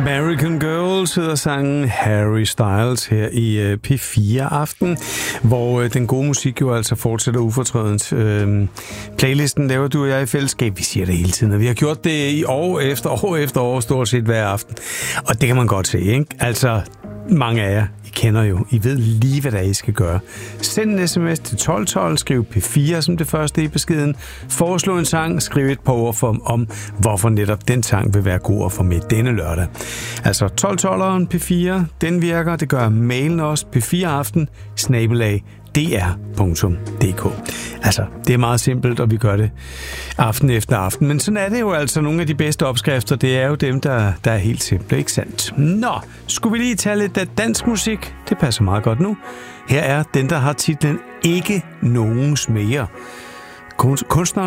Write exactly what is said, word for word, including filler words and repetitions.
American Girls hedder sangen Harry Styles her i P fire Aften, hvor den gode musik jo altså fortsætter ufortrødent. Playlisten laver du og jeg i fællesskab. Vi siger det hele tiden, og vi har gjort det i år efter år efter år, stort set hver aften. Og det kan man godt se, ikke? Altså, mange af jer, I kender jo. I ved lige, hvad der er, I skal gøre. Send en sms til tolv tolv, skriv P fire som det første i beskeden. Foreslå en sang, skriv et par ord for, om, hvorfor netop den sang vil være god at få med denne lørdag. Altså tolv tolveren P fire, den virker. Det gør mailen også. P fire aften, snabelag, d r punktum d k. Altså, det er meget simpelt, og vi gør det aften efter aften. Men sådan er det jo altså. Nogle af de bedste opskrifter, det er jo dem, der, der er helt simple, ikke sandt? Nå, skulle vi lige tage lidt af dansk musik? Det passer meget godt nu. Her er den, der har titlen Ikke Nogens Mere. Kunstneren